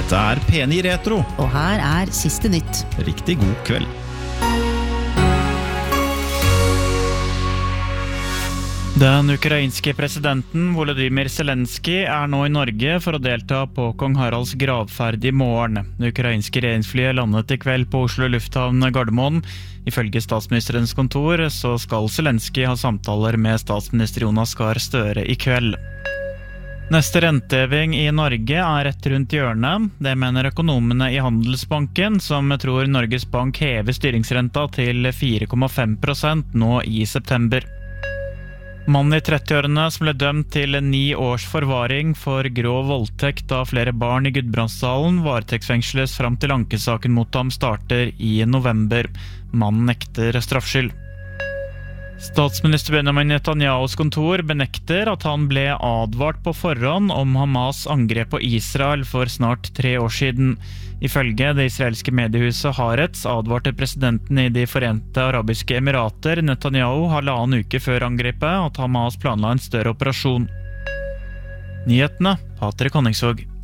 Dette P9 Retro. Og her siste nytt. Riktig god kveld. Den ukrainske presidenten Volodymyr Zelensky nå I Norge for å delta på kong Haralds gravferd I morgen. Det ukrainske regjeringsflyet landet I kveld på Oslo lufthavn Gardermoen. Ifølge statsministerens kontor så skal Zelensky ha samtaler med statsminister Jonas Gahr Støre I kveld. Neste renteheving I Norge rett rundt hjørnet. Det mener økonomene I Handelsbanken, som tror Norges Bank hever styringsrenta til 4,5% nå I september. Mannen I 30-årene som ble dømt til 9 års forvaring for grov voldtekt av flere barn I Gudbrandsdalen varetektsfengsles fram til ankesaken mot ham starter I november. Mannen nekter straffskyld. Statsminister Benjamin Netanyahus kontor benekter at han ble advart på forhånd om Hamas angrep på Israel for snart 3 år siden. Ifølge det israelske mediehuset Haaretz advarte presidenten I de Forente Arabiske Emirater Netanyahu 1,5 uke før angrepet at Hamas planla en større operasjon. Nyhetene, Patrik Honningsvåg.